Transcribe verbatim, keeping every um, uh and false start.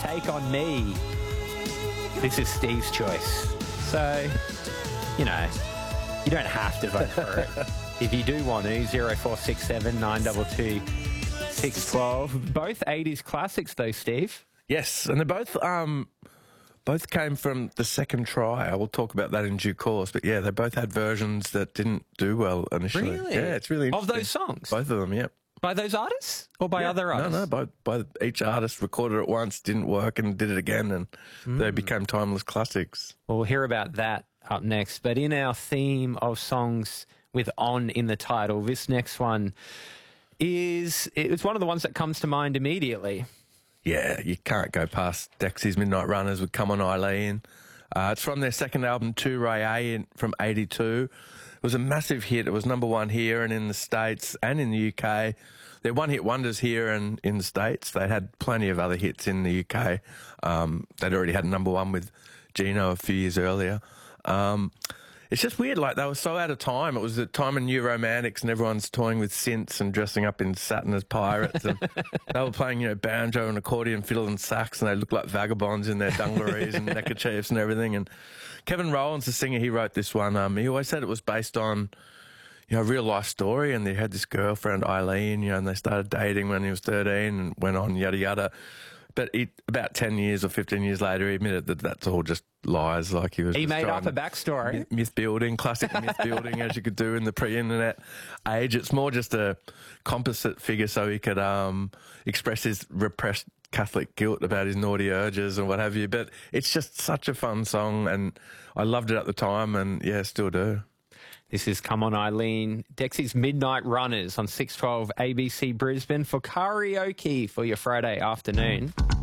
Take On Me. This is Steve's choice. So, you know, you don't have to vote for it. If you do want to, zero four six seven nine two two six one two. Both eighties classics though, Steve. Yes, and they both um, both came from the second try. I will talk about that in due course. But yeah, they both had versions that didn't do well initially. Really? Yeah, it's really Of interesting. those songs? Both of them, yeah. By those artists? Or by Yeah. other artists? No, no, by, by each artist recorded it once, didn't work, and did it again, and Mm. they became timeless classics. Well, we'll hear about that up next. But in our theme of songs with "on" in the title, this next one is it's one of the ones that comes to mind immediately. Yeah, you can't go past Dexy's Midnight Runners with Come On Eileen. Uh, it's from their second album, Two Ray A, in, from eighty-two. It was a massive hit. It was number one here and in the States and in the U K. They're one-hit wonders here and in the States. They had plenty of other hits in the U K. Um, they'd already had number one with Gino a few years earlier. Um, it's just weird, like they were so out of time. It was the time of New Romantics and everyone's toying with synths and dressing up in satin as pirates. And they were playing, you know, banjo and accordion, fiddle and sax, and they looked like vagabonds in their dungarees and neckerchiefs and everything. And Kevin Rowlands, the singer, he wrote this one. Um, he always said it was based on, you know, a real life story, and they had this girlfriend, Eileen, you know, and they started dating when he was thirteen and went on, yada, yada. But he, about ten years or fifteen years later, he admitted that that's all just lies. Like he was He just made up trying a backstory. myth, myth building, classic myth building, as you could do in the pre-internet age. It's more just a composite figure so he could um, express his repressed Catholic guilt about his naughty urges and what have you. But it's just such a fun song, and I loved it at the time, and yeah, still do. This is Come On Eileen, Dexy's Midnight Runners on six twelve A B C Brisbane for karaoke for your Friday afternoon.